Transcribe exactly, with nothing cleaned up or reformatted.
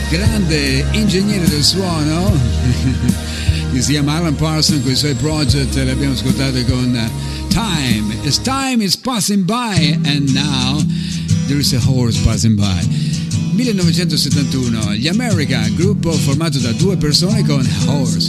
grande ingegnere del suono che si chiama Alan Parsons con i suoi project. L'abbiamo ascoltato con Time. As time is passing by and now there is a horse passing by. millenovecentosettantuno, gli America, gruppo formato da due persone con Horse.